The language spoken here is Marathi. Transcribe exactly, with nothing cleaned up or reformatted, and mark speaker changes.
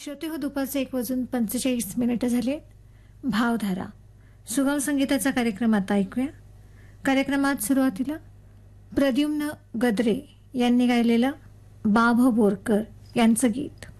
Speaker 1: श्रोते हो, दुपारचे एक वाजून पंचेचाळीस मिनिटं झाले. भावधारा सुगम संगीताचा कार्यक्रम आता ऐकूया. कार्यक्रमात सुरुवातीला प्रद्युम्न गद्रे यांनी गायलेलं बाभ बोरकर यांचं गीत.